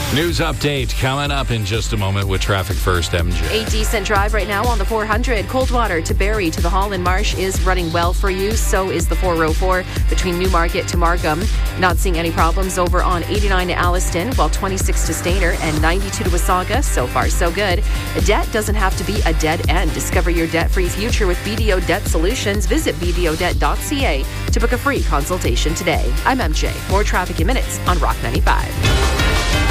News update coming up in just a moment with Traffic First, MJ. A decent drive right now on the 400. Coldwater to Barrie to the Holland Marsh is running well for you. So is the 404 between Newmarket to Markham. Not seeing any problems over on 89 to Alliston, while 26 to Stayner and 92 to Wasaga. So far, so good. A debt doesn't have to be a dead end. Discover your debt-free future with BDO Debt Solutions. Visit bdodebt.ca to book a free consultation today. I'm MJ. More traffic in minutes on Rock 95.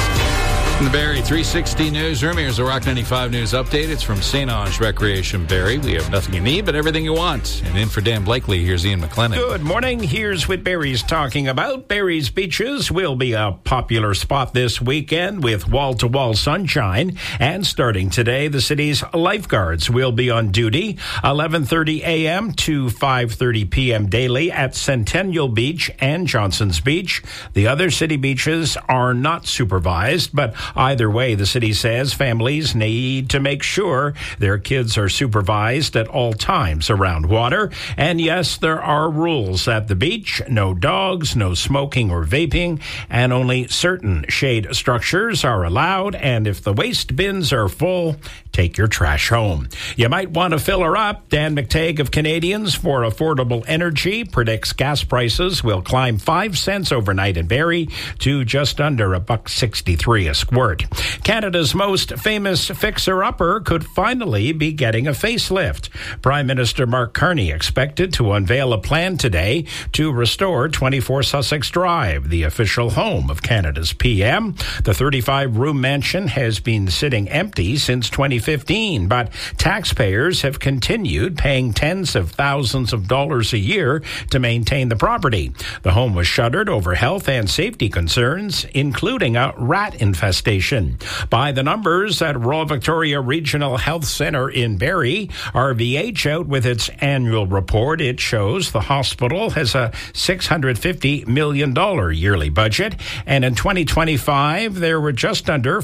In the Barrie 360 newsroom, here's a Rock 95 news update. It's from St. Ange Recreation Barrie. We have nothing you need, but everything you want. And in for Dan Blakely, here's Ian McLennan. Good morning. Here's what Barrie's talking about. Barrie's beaches will be a popular spot this weekend with wall-to-wall sunshine. And starting today, the city's lifeguards will be on duty 11:30 a.m. to 5:30 p.m. daily at Centennial Beach and Johnson's Beach. The other city beaches are not supervised, but either way, the city says families need to make sure their kids are supervised at all times around water. And yes, there are rules at the beach. No dogs, no smoking or vaping, and only certain shade structures are allowed. And if the waste bins are full, take your trash home. You might want to fill her up. Dan McTagg of Canadians for Affordable Energy predicts gas prices will climb 5 cents overnight in Barrie to just under $1.63 a squirt. Canada's most famous fixer-upper could finally be getting a facelift. Prime Minister Mark Carney expected to unveil a plan today to restore 24 Sussex Drive, the official home of Canada's PM. The 35-room mansion has been sitting empty since 2015, but taxpayers have continued paying tens of thousands of dollars a year to maintain the property. The home was shuttered over health and safety concerns, including a rat infestation. By the numbers at Royal Victoria Regional Health Centre in Barrie, RVH out with its annual report. It shows the hospital has a $650 million yearly budget, and in 2025 there were just under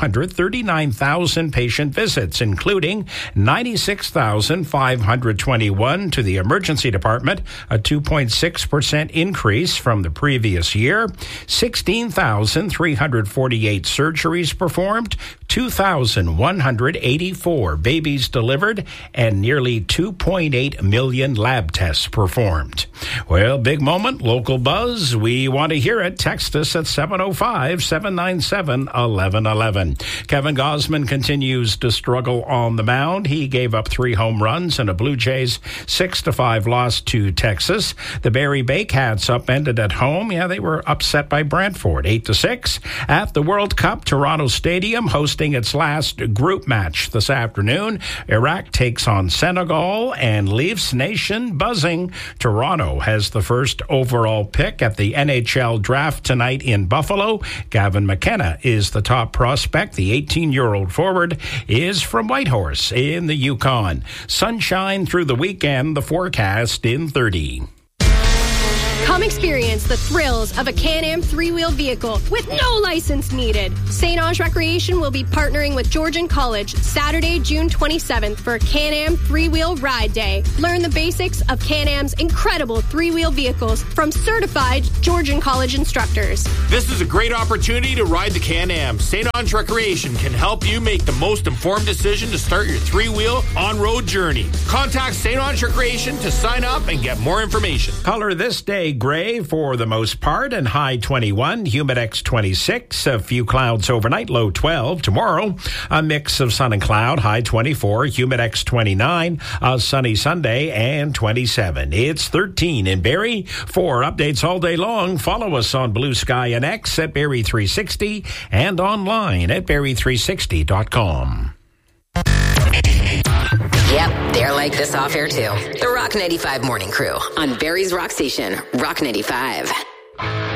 539,000 patient visits, including 96,521 to the emergency department, a 2.6% increase from the previous year, 16,348 surgeries performed, 2,184 babies delivered, and nearly 2.8 million lab tests performed. Well, big moment, local buzz. We want to hear it. Text us at 705-797-1111. Kevin Gausman continues to struggle on the mound. He gave up 3 home runs in a Blue Jays 6-5 loss to Texas. The Barrie Baycats upended at home. Yeah, they were upset by Brantford 8-6. At the World Cup, Toronto Stadium hosting its last group match this afternoon. Iraq takes on Senegal and Leafs Nation buzzing. Toronto has the first overall pick at the NHL draft tonight in Buffalo. Gavin McKenna is the top prospect. The 18-year-old forward is from Whitehorse in the Yukon. Sunshine through the weekend, the forecast in 30. Come experience the thrills of a Can-Am 3-wheel vehicle with no license needed. St. Ange Recreation will be partnering with Georgian College Saturday, June 27th for Can-Am 3-wheel ride day. Learn the basics of Can-Am's incredible 3-wheel vehicles from certified Georgian College instructors. This is a great opportunity to ride the Can-Am. St. Ange Recreation can help you make the most informed decision to start your 3-wheel on-road journey. Contact St. Ange Recreation to sign up and get more information. Color this day gray for the most part and high 21, Humidex 26, a few clouds overnight, low 12. Tomorrow, a mix of sun and cloud, high 24, Humidex 29, a sunny Sunday and 27. It's 13 in Barrie. For updates all day long, follow us on Blue Sky and X at Barrie 360 and online at barrie360.com. Yep, they're like this off air too. The Rock 95 Morning Crew on Barrie's Rock Station, Rock 95.